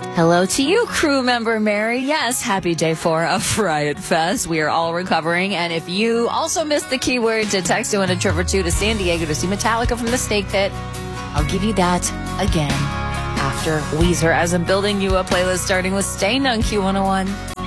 Hello to you, crew member Mary. Yes, happy day 4 of Riot Fest. We are all recovering. And if you also missed the keyword to text in a trip or two to San Diego to see Metallica from the Snake Pit, I'll give you that again after Weezer, as I'm building you a playlist starting with Staying on Q101.